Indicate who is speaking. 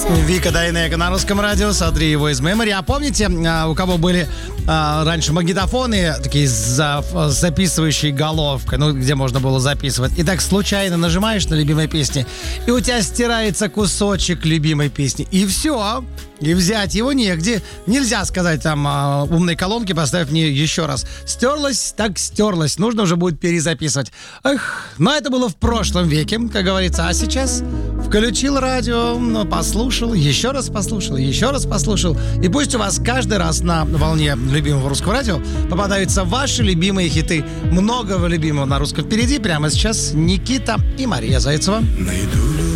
Speaker 1: Вика Дайнеко на русском радио, смотри его из Memory. А помните, у кого были раньше магнитофоны, такие записывающие головкой, ну, где можно было записывать, и так случайно нажимаешь на любимой песне, и у тебя стирается кусочек любимой песни, и все, и взять его негде. Нельзя сказать там умной колонке, поставь мне еще раз. Стерлась, так стерлась, нужно уже будет перезаписывать. Эх, но это было в прошлом веке, как говорится, а сейчас включил радио, послушал, еще раз послушал, еще раз послушал. И пусть у вас каждый раз на волне любимого русского радио попадаются ваши любимые хиты. Многого любимого на русском впереди. Прямо сейчас Никита и Мария Зайцева.
Speaker 2: Найду